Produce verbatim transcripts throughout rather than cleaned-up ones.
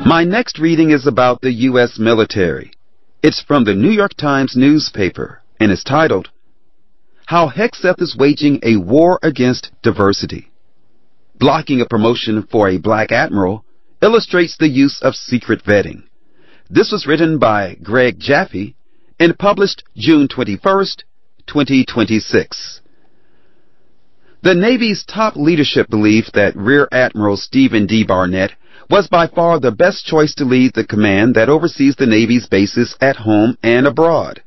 My next reading is about the U S military. It's from the New York Times newspaper and is titled, How Hegseth is Waging a War Against Diversity. Blocking a promotion for a black admiral illustrates the use of secret vetting. This was written by Greg Jaffe and published June twenty-first, twenty twenty-six. The Navy's top leadership believed that Rear Admiral Stephen D. Barnett was by far the best choice to lead the command that oversees the Navy's bases at home and abroad.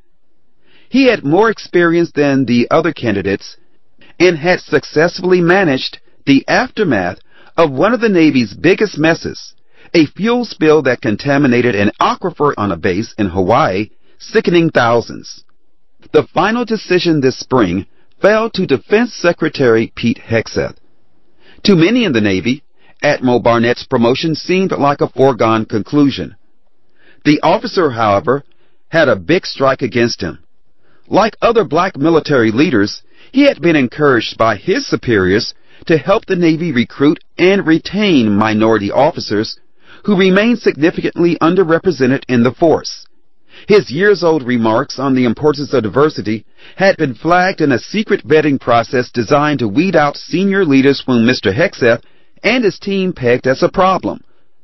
He had more experience than the other candidates and had successfully managed the aftermath of one of the Navy's biggest messes, a fuel spill that contaminated an aquifer on a base in Hawaii, sickening thousands. The final decision this spring fell to Defense Secretary Pete Hegseth. To many in the Navy, Admiral Barnett's promotion seemed like a foregone conclusion. The officer, however, had a big strike against him. Like other black military leaders, he had been encouraged by his superiors to help the Navy recruit and retain minority officers who remain significantly underrepresented in the force. His years-old remarks on the importance of diversity had been flagged in a secret vetting process designed to weed out senior leaders whom Mister Hegseth and his team pegged as a problem.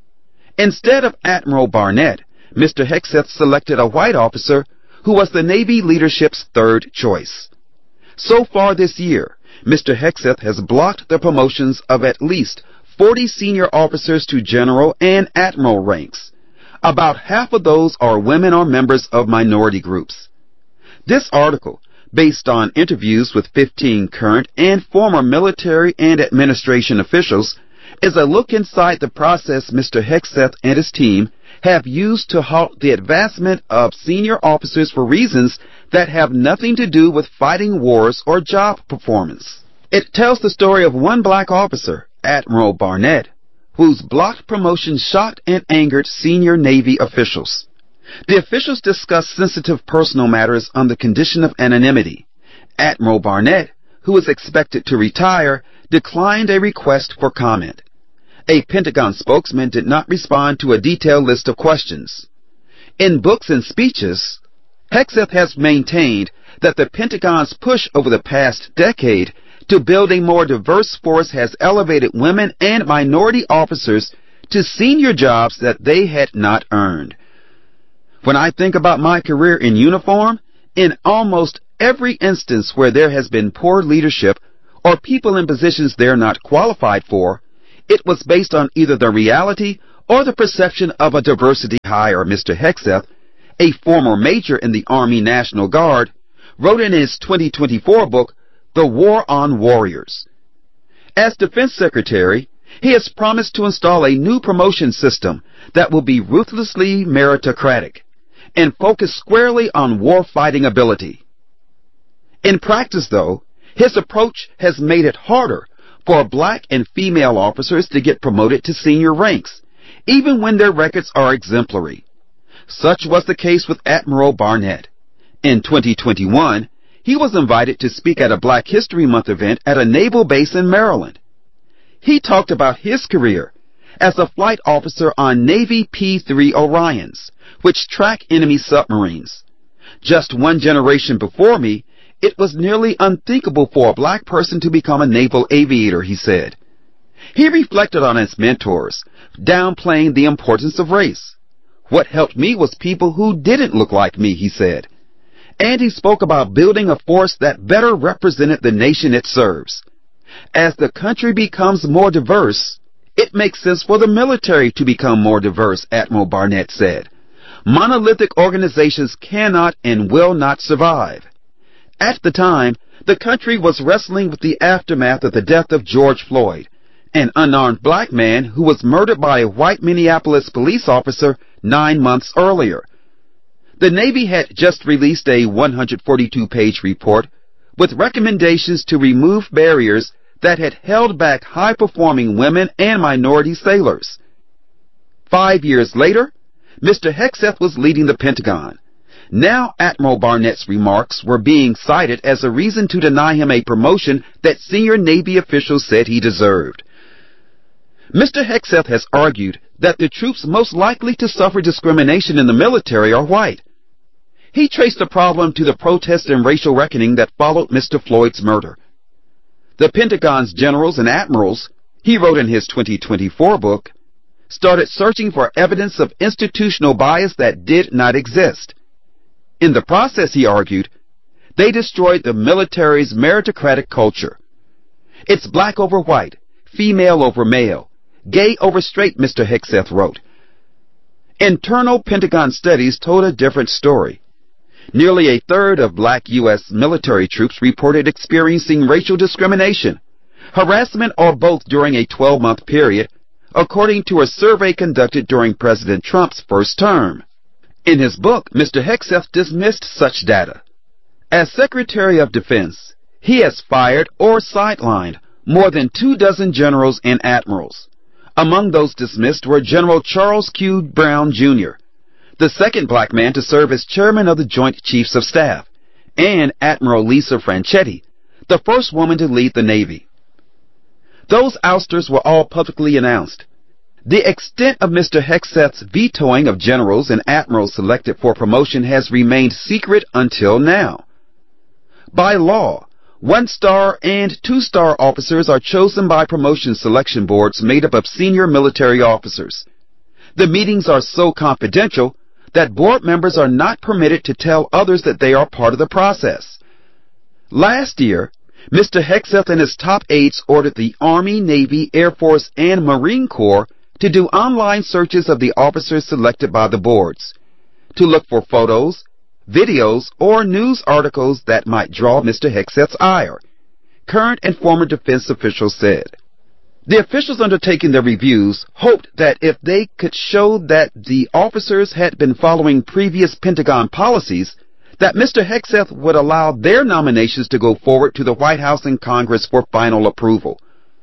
Instead of Admiral Barnett, Mister Hegseth selected a white officer who was the Navy leadership's third choice. So far this year, Mister Hegseth has blocked the promotions of at least forty senior officers to general and admiral ranks. About half of those are women or members of minority groups. This article, based on interviews with fifteen current and former military and administration officials, is a look inside the process Mister Hegseth and his team have used to halt the advancement of senior officers for reasons that have nothing to do with fighting wars or job performance. It tells the story of one black officer, Admiral Barnett, whose blocked promotion shocked and angered senior Navy officials. The officials discussed sensitive personal matters on the condition of anonymity. Admiral Barnett, who was expected to retire, declined a request for comment. A Pentagon spokesman did not respond to a detailed list of questions. In books and speeches, Hegseth has maintained that the Pentagon's push over the past decade to build a more diverse force has elevated women and minority officers to senior jobs that they had not earned. When I think about my career in uniform, in almost every instance where there has been poor leadership or people in positions they're not qualified for, it was based on either the reality or the perception of a diversity hire. Mister Hegseth, a former major in the Army National Guard, wrote in his twenty twenty-four book, The War on Warriors. As Defense Secretary, he has promised to install a new promotion system that will be ruthlessly meritocratic and focus squarely on war-fighting ability. In practice, though, his approach has made it harder for black and female officers to get promoted to senior ranks, even when their records are exemplary. Such was the case with Admiral Barnett. In twenty twenty-one, he was invited to speak at a Black History Month event at a naval base in Maryland. He talked about his career as a flight officer on Navy P three Orions, which track enemy submarines. Just one generation before me, it was nearly unthinkable for a black person to become a naval aviator, he said. He reflected on his mentors, downplaying the importance of race. What helped me was people who didn't look like me, he said. And he spoke about building a force that better represented the nation it serves. As the country becomes more diverse, it makes sense for the military to become more diverse, Admiral Barnett said. Monolithic organizations cannot and will not survive. At the time, the country was wrestling with the aftermath of the death of George Floyd, an unarmed black man who was murdered by a white Minneapolis police officer nine months earlier. The Navy had just released a one hundred forty-two page report with recommendations to remove barriers that had held back high-performing women and minority sailors. Five years later, Mister Hegseth was leading the Pentagon. Now Admiral Barnett's remarks were being cited as a reason to deny him a promotion that senior Navy officials said he deserved. Mister Hegseth has argued that the troops most likely to suffer discrimination in the military are white. He traced the problem to the protest and racial reckoning that followed Mister Floyd's murder. The Pentagon's generals and admirals, he wrote in his twenty twenty-four book, started searching for evidence of institutional bias that did not exist. In the process, he argued, they destroyed the military's meritocratic culture. It's black over white, female over male, gay over straight, Mister Hegseth wrote. Internal Pentagon studies told a different story. Nearly a third of black U S military troops reported experiencing racial discrimination, harassment, or both during a twelve-month period, according to a survey conducted during President Trump's first term. In his book, Mister Hegseth dismissed such data. As Secretary of Defense, he has fired or sidelined more than two dozen generals and admirals. Among those dismissed were General Charles Q. Brown, Junior, the second black man to serve as chairman of the Joint Chiefs of Staff, and Admiral Lisa Franchetti, the first woman to lead the Navy. Those ousters were all publicly announced. The extent of Mister Hegseth's vetoing of generals and admirals selected for promotion has remained secret until now. By law, one-star and two-star officers are chosen by promotion selection boards made up of senior military officers. The meetings are so confidential that board members are not permitted to tell others that they are part of the process. Last year, Mister Hegseth and his top aides ordered the Army, Navy, Air Force, and Marine Corps to do online searches of the officers selected by the boards, to look for photos, videos, or news articles that might draw Mister Hegseth's ire, current and former defense officials said. The officials undertaking the reviews hoped that if they could show that the officers had been following previous Pentagon policies, that Mister Hegseth would allow their nominations to go forward to the White House and Congress for final approval.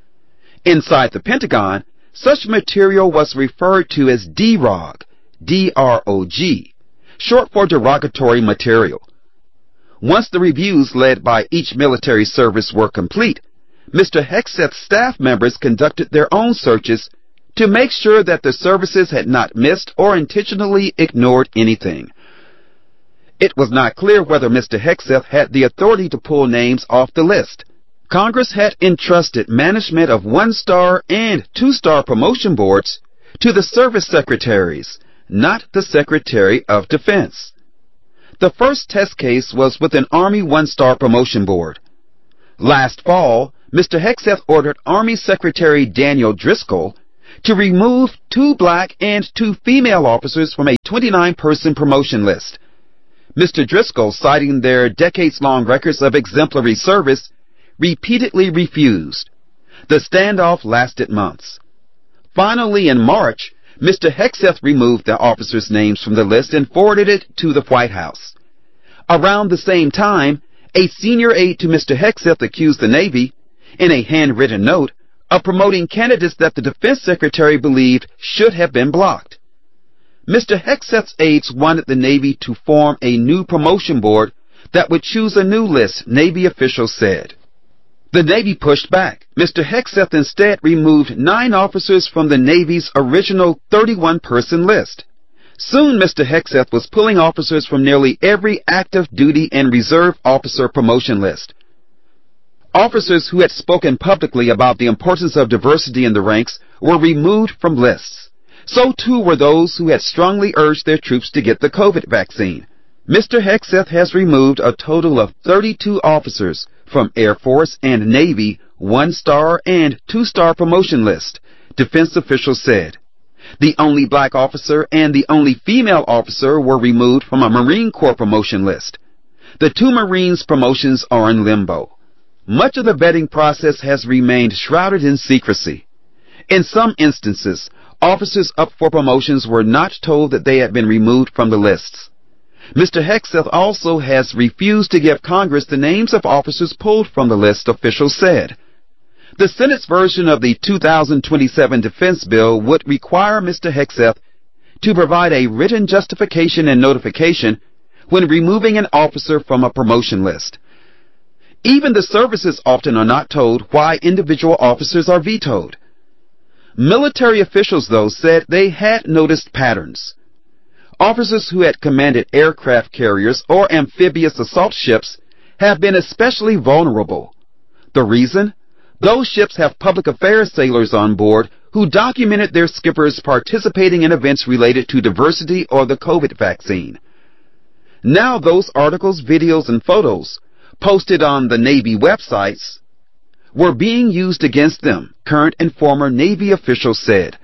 Inside the Pentagon, such material was referred to as D R O G, D R O G, short for derogatory material. Once the reviews led by each military service were complete, Mister Hegseth's staff members conducted their own searches to make sure that the services had not missed or intentionally ignored anything. It was not clear whether Mister Hegseth had the authority to pull names off the list. Congress had entrusted management of one-star and two-star promotion boards to the service secretaries, not the Secretary of Defense. The first test case was with an Army one-star promotion board. Last fall, Mister Hegseth ordered Army Secretary Daniel Driscoll to remove two black and two female officers from a twenty-nine person promotion list. Mister Driscoll, citing their decades-long records of exemplary service, repeatedly refused. The standoff lasted months. Finally, in March, Mister Hegseth removed the officers' names from the list and forwarded it to the White House. Around the same time, a senior aide to Mister Hegseth accused the Navy, in a handwritten note, of promoting candidates that the Defense Secretary believed should have been blocked. Mister Hegseth's aides wanted the Navy to form a new promotion board that would choose a new list, Navy officials said. The Navy pushed back. Mister Hegseth instead removed nine officers from the Navy's original thirty-one person list. Soon Mister Hegseth was pulling officers from nearly every active duty and reserve officer promotion list. Officers who had spoken publicly about the importance of diversity in the ranks were removed from lists. So too were those who had strongly urged their troops to get the COVID vaccine. Mister Hegseth has removed a total of thirty-two officers from Air Force and Navy one-star and two-star promotion list, defense officials said. The only black officer and the only female officer were removed from a Marine Corps promotion list. The two Marines promotions are in limbo. Much of the vetting process has remained shrouded in secrecy. In some instances, officers up for promotions were not told that they had been removed from the lists. Mister Hegseth also has refused to give Congress the names of officers pulled from the list, officials said. The Senate's version of the two thousand twenty-seven defense bill would require Mister Hegseth to provide a written justification and notification when removing an officer from a promotion list. Even the services often are not told why individual officers are vetoed. Military officials, though, said they had noticed patterns. Officers who had commanded aircraft carriers or amphibious assault ships have been especially vulnerable. The reason? Those ships have public affairs sailors on board who documented their skippers participating in events related to diversity or the COVID vaccine. Now those articles, videos, and photos posted on the Navy websites were being used against them, current and former Navy officials said.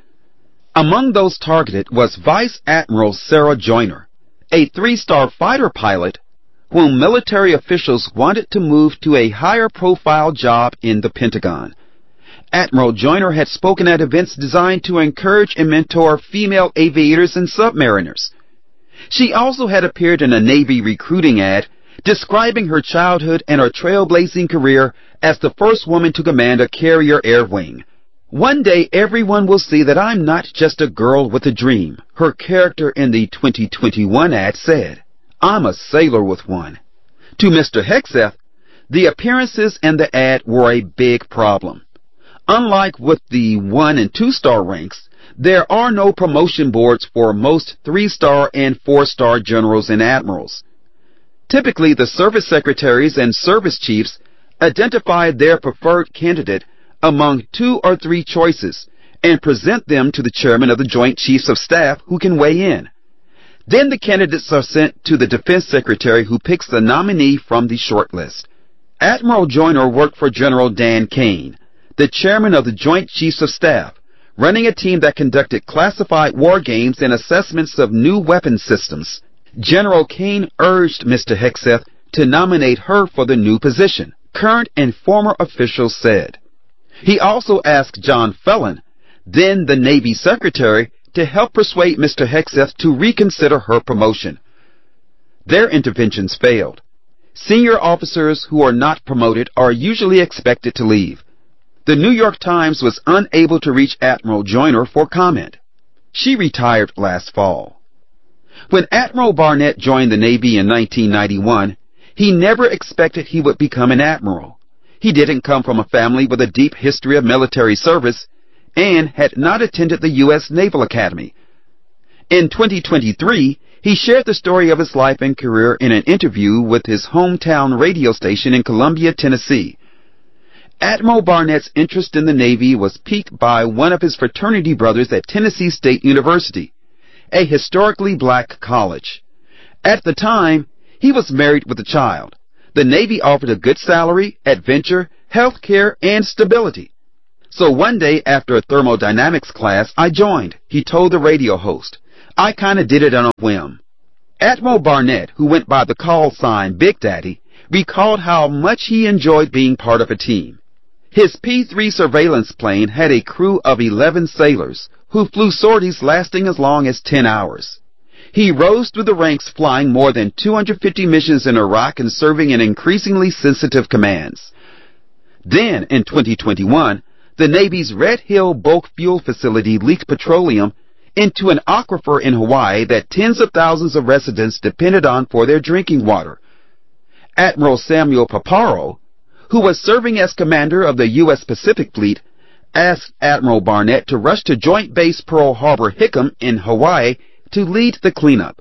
Among those targeted was Vice Admiral Sarah Joyner, a three-star fighter pilot whom military officials wanted to move to a higher-profile job in the Pentagon. Admiral Joyner had spoken at events designed to encourage and mentor female aviators and submariners. She also had appeared in a Navy recruiting ad describing her childhood and her trailblazing career as the first woman to command a carrier air wing. One day everyone will see that I'm not just a girl with a dream, her character in the twenty twenty-one ad said. I'm a sailor with one. To Mister Hegseth, the appearances and the ad were a big problem. Unlike with the one and two-star ranks, there are no promotion boards for most three-star and four-star generals and admirals. Typically, the service secretaries and service chiefs identify their preferred candidate among two or three choices and present them to the chairman of the Joint Chiefs of Staff, who can weigh in. Then the candidates are sent to the defense secretary, who picks the nominee from the short list. Admiral Joyner worked for General Dan Kane, the chairman of the Joint Chiefs of Staff, running a team that conducted classified war games and assessments of new weapon systems. General Kane urged Mister Hegseth to nominate her for the new position, current and former officials said. He also asked John Phelan, then the Navy Secretary, to help persuade Mister Hegseth to reconsider her promotion. Their interventions failed. Senior officers who are not promoted are usually expected to leave. The New York Times was unable to reach Admiral Joyner for comment. She retired last fall. When Admiral Barnett joined the Navy in nineteen ninety-one, he never expected he would become an admiral. He didn't come from a family with a deep history of military service and had not attended the U S Naval Academy. In twenty twenty-three, he shared the story of his life and career in an interview with his hometown radio station in Columbia, Tennessee. Admiral Barnett's interest in the Navy was piqued by one of his fraternity brothers at Tennessee State University, a historically black college. At the time, he was married with a child. The Navy offered a good salary, adventure, health care, and stability. So one day after a thermodynamics class, I joined, he told the radio host. I kind of did it on a whim. Admiral Barnett, who went by the call sign Big Daddy, recalled how much he enjoyed being part of a team. His P three surveillance plane had a crew of eleven sailors who flew sorties lasting as long as ten hours. He rose through the ranks, flying more than two hundred fifty missions in Iraq and serving in increasingly sensitive commands. Then, in twenty twenty-one, the Navy's Red Hill bulk fuel facility leaked petroleum into an aquifer in Hawaii that tens of thousands of residents depended on for their drinking water. Admiral Samuel Paparo, who was serving as commander of the U S Pacific Fleet, asked Admiral Barnett to rush to Joint Base Pearl Harbor Hickam in Hawaii to lead the cleanup.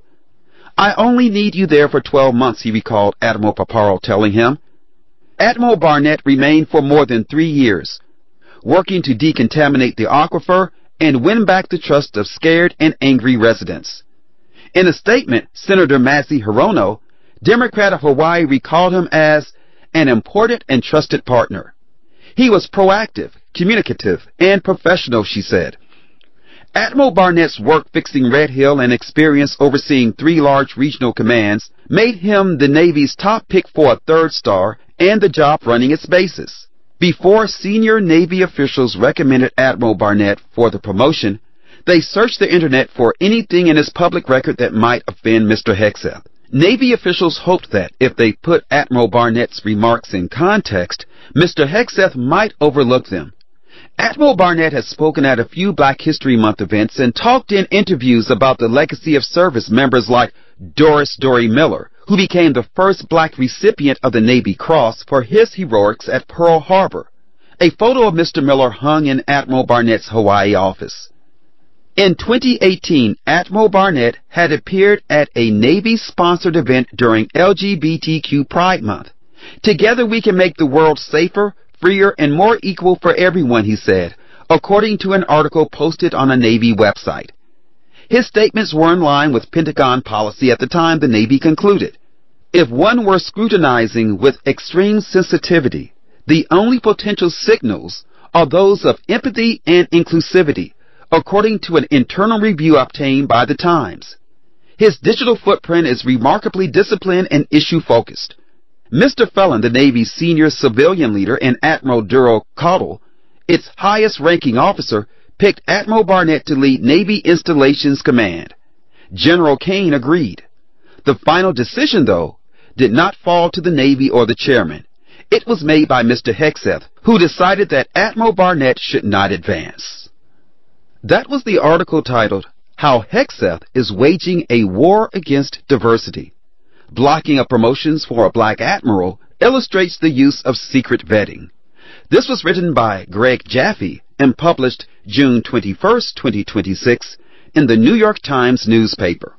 I only need you there for twelve months, he recalled Admiral Paparo telling him. Admiral Barnett remained for more than three years, working to decontaminate the aquifer and win back the trust of scared and angry residents. In a statement, Senator Massey Hirono, Democrat of Hawaii, recalled him as an important and trusted partner. He was proactive, communicative, and professional, she said. Admiral Barnett's work fixing Red Hill and experience overseeing three large regional commands made him the Navy's top pick for a third star and the job running its bases. Before senior Navy officials recommended Admiral Barnett for the promotion, they searched the internet for anything in his public record that might offend Mister Hegseth. Navy officials hoped that if they put Admiral Barnett's remarks in context, Mister Hegseth might overlook them. Admiral Barnett has spoken at a few Black History Month events and talked in interviews about the legacy of service members like Doris Dory Miller, who became the first black recipient of the Navy Cross for his heroics at Pearl Harbor. A photo of Mister Miller hung in Admiral Barnett's Hawaii office. In twenty eighteen, Admiral Barnett had appeared at a Navy-sponsored event during L G B T Q Pride Month. Together we can make the world safer, freer, and more equal for everyone, he said, according to an article posted on a Navy website. His statements were in line with Pentagon policy at the time, the Navy concluded. If one were scrutinizing with extreme sensitivity, the only potential signals are those of empathy and inclusivity, according to an internal review obtained by the Times. His digital footprint is remarkably disciplined and issue-focused. Mister Phelan, the Navy's senior civilian leader, and Admiral Durrell Caudle, its highest-ranking officer, picked Admiral Barnett to lead Navy Installations Command. General Kane agreed. The final decision, though, did not fall to the Navy or the chairman. It was made by Mister Hegseth, who decided that Admiral Barnett should not advance. That was the article titled, How Hegseth is Waging a War Against Diversity. Blocking of promotions for a black admiral illustrates the use of secret vetting. This was written by Greg Jaffe and published June twenty-first, twenty twenty-six in the New York Times newspaper.